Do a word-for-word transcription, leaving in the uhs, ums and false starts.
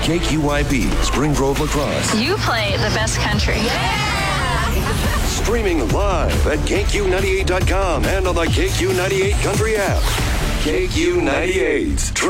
K Q Y B, Spring Grove, La Crosse. You play the best country. Streaming live at K Q ninety-eight dot com and on the K Q ninety-eight Country app. K Q ninety-eight.